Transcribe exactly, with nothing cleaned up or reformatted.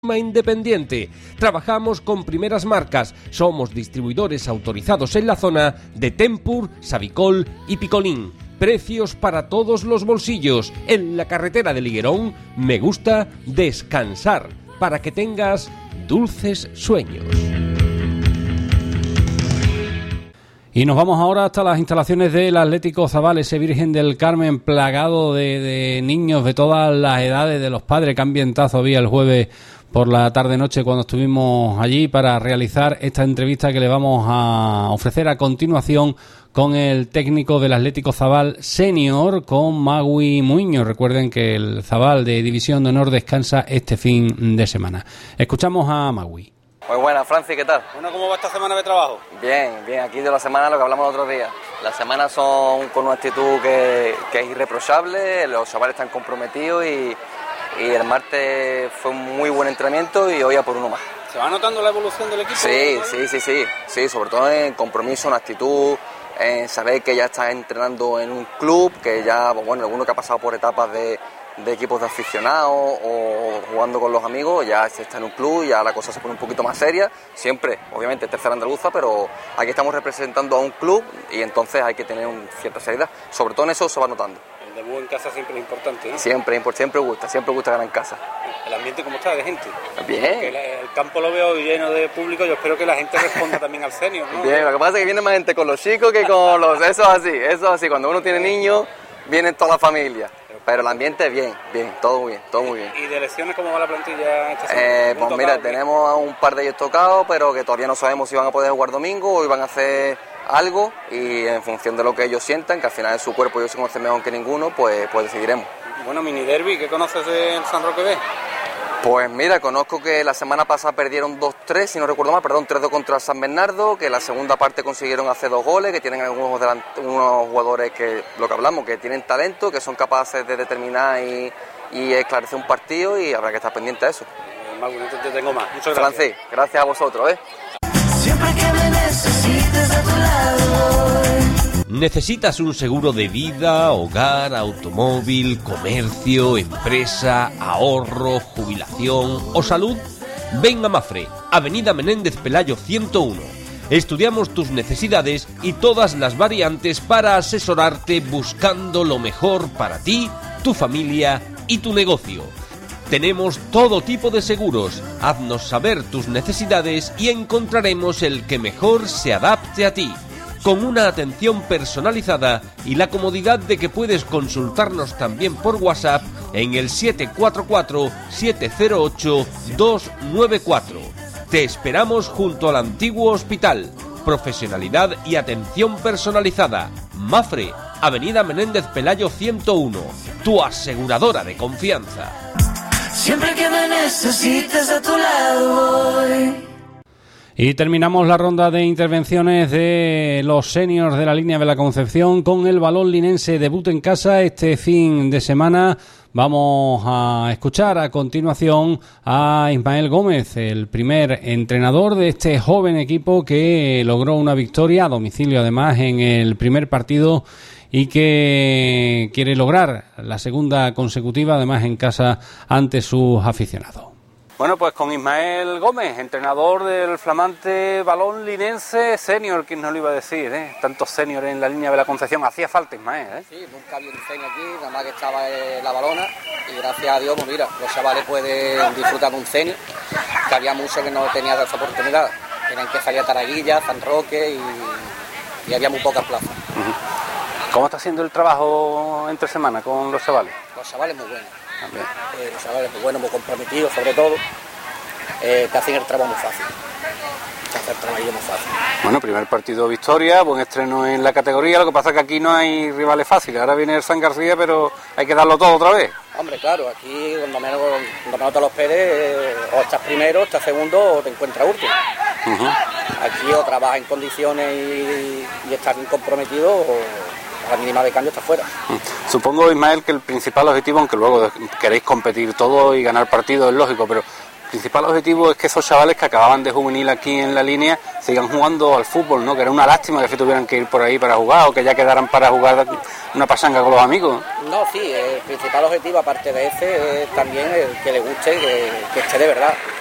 Independiente. Trabajamos con primeras marcas. Somos distribuidores autorizados en la zona de Tempur, Savicol y Picolín. Precios para todos los bolsillos. En la carretera de Liguerón me gusta descansar para que tengas dulces sueños. Y nos vamos ahora hasta las instalaciones del Atlético Zabal, ese Virgen del Carmen plagado de, de niños de todas las edades, de los padres. Qué ambientazo había el jueves por la tarde-noche cuando estuvimos allí para realizar esta entrevista que le vamos a ofrecer a continuación con el técnico del Atlético Zabal Senior, con Magui Muñoz. Recuerden que el Zabal de División de Honor descansa este fin de semana. Escuchamos a Magui. Muy buena, Francis, ¿qué tal? Bueno, ¿cómo va esta semana de trabajo? Bien, bien, aquí de la semana lo que hablamos el otro día. Las semanas son con una actitud que, que es irreprochable, los chavales están comprometidos y, y el martes fue un muy buen entrenamiento y hoy a por uno más. ¿Se va notando la evolución del equipo? Sí, sí, sí, sí, sí, sobre todo en compromiso, en actitud, en saber que ya está entrenando en un club, que ya, bueno, alguno que ha pasado por etapas de... de equipos de aficionados o jugando con los amigos, ya se está en un club, ya la cosa se pone un poquito más seria, siempre, obviamente, tercera andaluza, pero aquí estamos representando a un club y entonces hay que tener un, cierta seriedad, sobre todo en eso se va notando. El debut en casa siempre es importante, ¿no? Siempre, siempre gusta, siempre gusta ganar en casa. ¿El ambiente cómo está de gente? Bien. El, el campo lo veo lleno de público, yo espero que la gente responda también al senior, ¿no? Bien, lo que pasa es que viene más gente con los chicos que con los... Eso es así, eso es así, cuando uno tiene niños, viene toda la familia. Pero el ambiente bien, bien, todo muy bien, todo muy bien. ¿Y de lesiones cómo va la plantilla esta semana? Eh, pues mira, tenemos a un par de ellos tocados, pero que todavía no sabemos si van a poder jugar domingo o iban a hacer algo y en función de lo que ellos sientan, que al final es su cuerpo y ellos se conocen mejor que ninguno, pues, pues decidiremos. Bueno, mini derbi, ¿qué conoces del San Roque B? Pues mira, conozco que la semana pasada perdieron dos tres, si no recuerdo mal, perdón, tres dos contra San Bernardo, que la segunda parte consiguieron hacer dos goles, que tienen algunos delant- unos jugadores que, lo que hablamos, que tienen talento, que son capaces de determinar y, y esclarecer un partido y habrá que estar pendiente de eso. Eh, Magu, no te tengo más. Muchas gracias. Francis, gracias a vosotros, ¿eh? Siempre que me necesites a tu lado. ¿Necesitas un seguro de vida, hogar, automóvil, comercio, empresa, ahorro, jubilación o salud? Ven a Mafre, Avenida Menéndez Pelayo ciento uno. Estudiamos tus necesidades y todas las variantes para asesorarte buscando lo mejor para ti, tu familia y tu negocio. Tenemos todo tipo de seguros. Haznos saber tus necesidades y encontraremos el que mejor se adapte a ti, con una atención personalizada y la comodidad de que puedes consultarnos también por WhatsApp en el siete cuatro cuatro, siete cero ocho, dos nueve cuatro. Te esperamos junto al antiguo hospital. Profesionalidad y atención personalizada. Mafre, Avenida Menéndez Pelayo ciento uno, tu aseguradora de confianza. Siempre que me necesites a tu lado voy. Y terminamos la ronda de intervenciones de los seniors de la línea de la Concepción con el balón linense. Debut en casa este fin de semana. Vamos a escuchar a continuación a Ismael Gómez, el primer entrenador de este joven equipo que logró una victoria a domicilio además en el primer partido y que quiere lograr la segunda consecutiva además en casa ante sus aficionados. Bueno, pues con Ismael Gómez, entrenador del flamante balón linense senior, ¿quién nos lo iba a decir? ¿eh? Tantos seniors en la línea de la Concepción, hacía falta Ismael, ¿eh? Sí, nunca había un senior aquí, nada más que estaba eh, la balona y gracias a Dios, pues mira, los chavales pueden disfrutar de un senior, que había muchos que no tenían esa oportunidad, tenían que salir a Taraguilla, San Roque y, y había muy pocas plazas. Uh-huh. ¿Cómo está haciendo el trabajo entre semana con los chavales? Los chavales muy buenos. También. Eh, los chavales muy buenos, muy comprometidos sobre todo, eh, te hacen el trabajo muy fácil, te hacen el trabajo muy fácil. Bueno, primer partido victoria, buen estreno en la categoría, lo que pasa es que aquí no hay rivales fáciles, ahora viene el San García, pero hay que darlo todo otra vez. Hombre, claro, aquí cuando menos, cuando menos te lo esperes, eh, o estás primero, o estás segundo, o te encuentras último. Uh-huh. Aquí o trabajas en condiciones y, y estás bien comprometido, o a la mínima de cambio estás fuera. Supongo, Ismael, que el principal objetivo, aunque luego queréis competir todo y ganar partidos, es lógico, pero principal objetivo es que esos chavales que acababan de juvenil aquí en la línea sigan jugando al fútbol, ¿no? Que era una lástima que se tuvieran que ir por ahí para jugar o que ya quedaran para jugar una pasanga con los amigos. No, sí, el principal objetivo aparte de ese es también el que le guste, que, que esté de verdad.